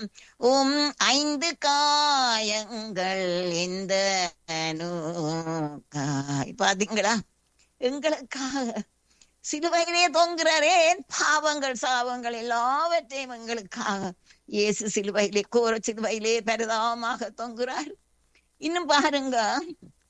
உம் 5 காயங்கள் இந்த நோக்காய். பாத்தீங்களா, எங்களுக்காக சிலுவையிலே தொங்குறாரே. பாவங்கள் சாபங்கள் எல்லாவற்றையும் எங்களுக்காக இயேசு சிலுவையிலே, கோர சிலுவையிலே பரிதாபமாக தொங்குறார். இன்னும் பாருங்க,